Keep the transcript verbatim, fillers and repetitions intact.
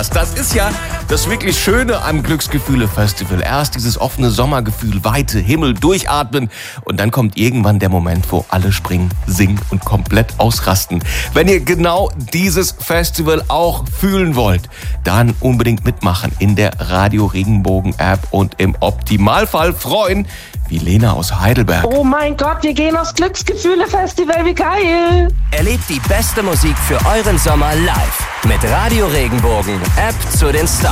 das. Das ist ja das wirklich Schöne am Glücksgefühle-Festival. Erst dieses offene Sommergefühl, Weite, Himmel, durchatmen und dann kommt irgendwann der Moment, wo alle springen, singen und komplett ausrasten. Wenn ihr genau dieses Festival auch fühlen wollt, dann unbedingt mitmachen in der Radio Regenbogen App und im Optimalfall freuen, wie Lena aus Heidelberg. Oh mein Gott, wir gehen aufs Glücksgefühle-Festival, wie geil! Erlebt die beste Musik für euren Sommer live mit Radio Regenbogen, App zu den Stars.